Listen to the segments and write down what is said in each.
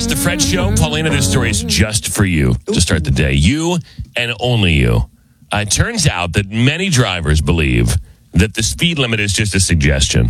It's the Fred Show. Paulina, this story is just for you to start the day. You and only you. It turns out that many drivers believe that the speed limit is just a suggestion.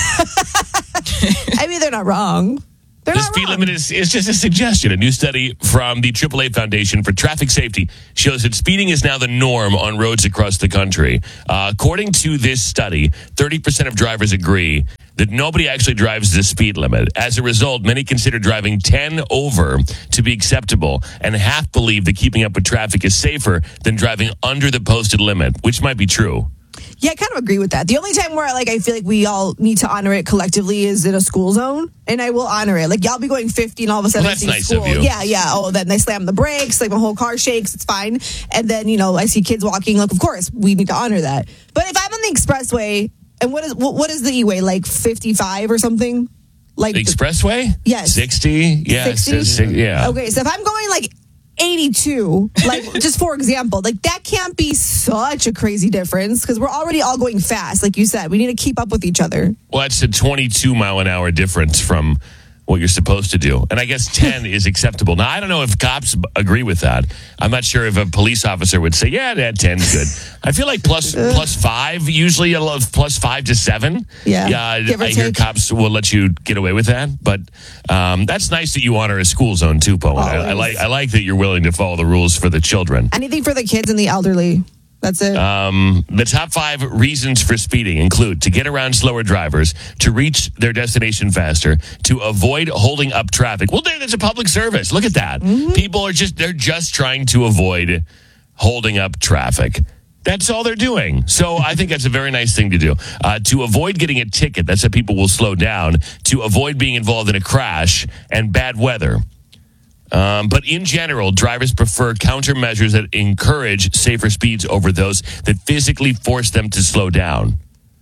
I mean, they're not wrong. The speed limit is just a suggestion. A new study from the AAA Foundation for Traffic Safety shows that speeding is now the norm on roads across the country. According to this study, 30% of drivers agree that nobody actually drives the speed limit. As a result, many consider driving 10 over to be acceptable, and half believe that keeping up with traffic is safer than driving under the posted limit, which might be true. Yeah, I kind of agree with that. The only time where I feel like we all need to honor it collectively is in a school zone, and I will honor it. Like, y'all be going 50 and all of a sudden Well, that's I see nice school. of you. Yeah. Oh, then they slam the brakes, like my whole car shakes, it's fine. And then, I see kids walking, like, of course, we need to honor that. But if I'm on the expressway, and what is the E-way, like 55 or something? Like The expressway? Yes. 60? Yes. 60? Yeah. Okay, so if I'm going like 82, like just for example, like that can't be such a crazy difference because we're already all going fast. Like you said, we need to keep up with each other. Well, it's a 22 mile an hour difference from what you're supposed to do. And I guess 10 is acceptable. Now, I don't know if cops agree with that. I'm not sure if a police officer would say, yeah, that 10 is good. I feel like plus 5, usually plus 5 to 7. Yeah. I hear cops will let you get away with that. But that's nice that you honor a school zone too, Poe. I like that you're willing to follow the rules for the children. Anything for the kids and the elderly. That's it. The top 5 reasons for speeding include to get around slower drivers, to reach their destination faster, to avoid holding up traffic. Well, there's a public service. Look at that. Mm-hmm. People are just trying to avoid holding up traffic. That's all they're doing. So I think that's a very nice thing to do. To avoid getting a ticket, that's how people will slow down. To avoid being involved in a crash and bad weather. But in general, drivers prefer countermeasures that encourage safer speeds over those that physically force them to slow down.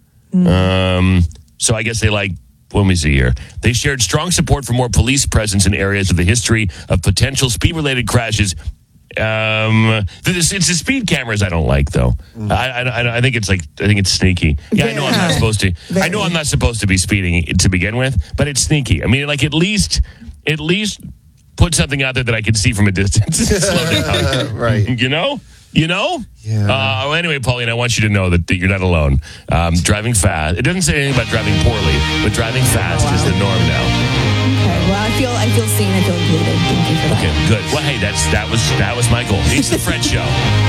So I guess they like, let me see here. They shared strong support for more police presence in areas with a history of potential speed-related crashes. It's the speed cameras I don't like, though. I think it's sneaky. Yeah, I know I'm not supposed to. I know I'm not supposed to be speeding to begin with, but it's sneaky. I mean, like at least put something out there that I can see from a distance. Slow down. Right. You know? Yeah. Anyway, Pauline, I want you to know that you're not alone. Driving fast. It doesn't say anything about driving poorly, but driving fast is the norm now. Okay, well, I feel seen. I feel included. Thank you for that. Okay, good. Well, hey, that was my goal. It's the Fred Show.